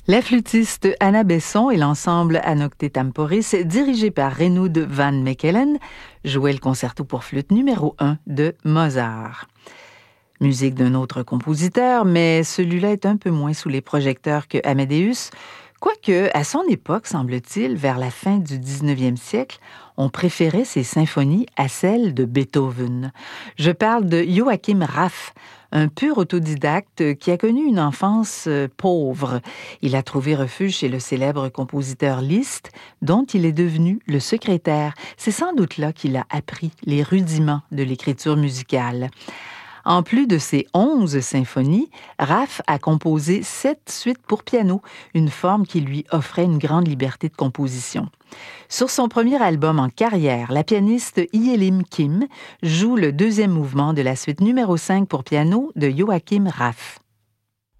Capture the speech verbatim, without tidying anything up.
La flûtiste Anna Besson et l'ensemble Anocte Temporis, dirigé par Renoud van Mechelen, jouaient le concerto pour flûte numéro un de Mozart. Musique d'un autre compositeur, mais celui-là est un peu moins sous les projecteurs que Amadeus, quoique, à son époque, semble-t-il, vers la fin du dix-neuvième siècle, on préférait ses symphonies à celles de Beethoven. Je parle de Joachim Raff, un pur autodidacte qui a connu une enfance euh, pauvre. Il a trouvé refuge chez le célèbre compositeur Liszt, dont il est devenu le secrétaire. C'est sans doute là qu'il a appris les rudiments de l'écriture musicale. En plus de ses onze symphonies, Raff a composé sept suites pour piano, une forme qui lui offrait une grande liberté de composition. Sur son premier album en carrière, la pianiste Yelim Kim joue le deuxième mouvement de la suite numéro cinq pour piano de Joachim Raff.